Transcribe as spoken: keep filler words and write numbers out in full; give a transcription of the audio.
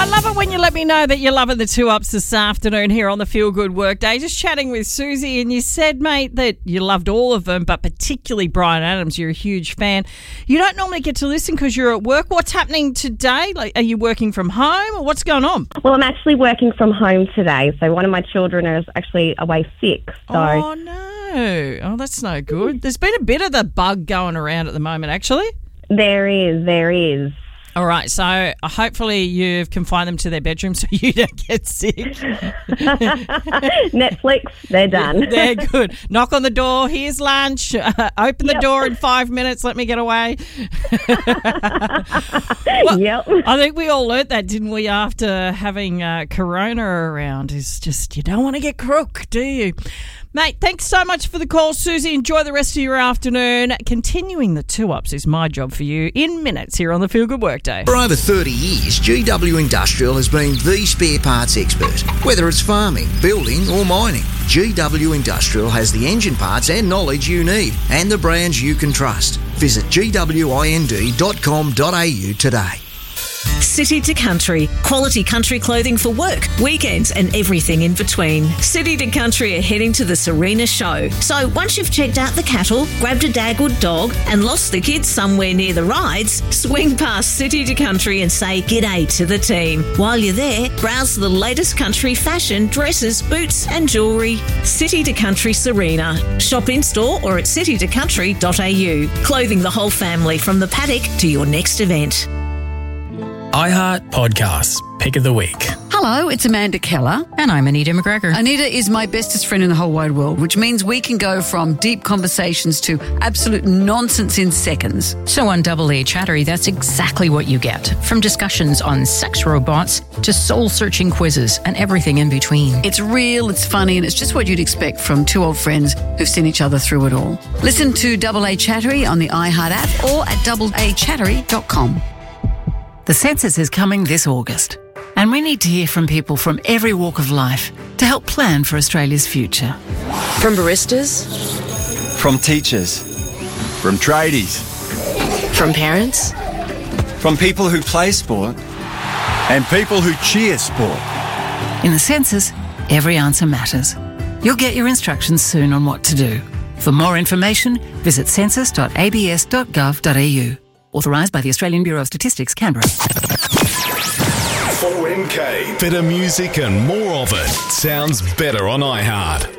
love it when you let me know that you're loving the two ups this afternoon here on the Feel Good Workday. Just chatting with Susie, and you said, mate, that you loved all of them, but particularly Bryan Adams. You're a huge fan. You don't normally get to listen because you're at work. What's happening today? Like, are you working from home or what's going on? Well, I'm actually working from home today, so one of my children is actually away sick. So. Oh, no. Oh, that's no good. There's been a bit of the bug going around at the moment, actually. There is, there is. All right, so uh, hopefully you've confined them to their bedroom so you don't get sick. Netflix, they're done. They're good. Knock on the door, here's lunch, uh, open the Yep. door in five minutes, let me get away. Well, Yep. I think we all learnt that, didn't we, after having uh, Corona around. Is just, you don't want to get crook, do you? Mate, thanks so much for the call, Susie. Enjoy the rest of your afternoon. Continuing the two-ups is my job for you in minutes here on the Feel Good Workday. For over thirty years, G W Industrial has been the spare parts expert. Whether it's farming, building or mining, G W Industrial has the engine parts and knowledge you need and the brands you can trust. Visit g w i n d dot com dot a u today. City to Country. Quality country clothing for work, weekends and everything in between. City to Country are heading to the Serena show. So once you've checked out the cattle, grabbed a dagwood dog and lost the kids somewhere near the rides, swing past City to Country and say g'day to the team. While you're there, browse the latest country fashion, dresses, boots and jewellery. City to Country Serena. Shop in-store or at city to country dot a u. Clothing the whole family from the paddock to your next event. iHeart Podcasts, Pick of the Week. Hello, it's Amanda Keller. And I'm Anita McGregor. Anita is my bestest friend in the whole wide world, which means we can go from deep conversations to absolute nonsense in seconds. So on Double A Chattery, that's exactly what you get. From discussions on sex robots to soul-searching quizzes and everything in between. It's real, it's funny, and it's just what you'd expect from two old friends who've seen each other through it all. Listen to Double A Chattery on the iHeart app or at double a chattery dot com. The census is coming this August, and we need to hear from people from every walk of life to help plan for Australia's future. From baristas, from teachers, from tradies, from parents, from people who play sport, and people who cheer sport. In the census, every answer matters. You'll get your instructions soon on what to do. For more information, visit census dot a b s dot gov dot a u. Authorised by the Australian Bureau of Statistics, Canberra. four M K. Better music and more of it. Sounds better on iHeart.